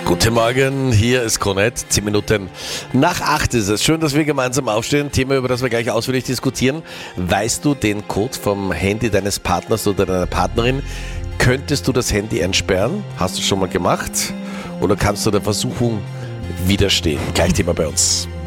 Guten Morgen, hier ist Cornette. 10 Minuten nach 8 ist es. Schön, dass wir gemeinsam aufstehen. Thema, über das wir gleich ausführlich diskutieren. Weißt du den Code vom Handy deines Partners oder deiner Partnerin? Könntest du das Handy entsperren? Hast du schon mal gemacht? Oder kannst du der Versuchung widerstehen? Gleich Thema bei uns.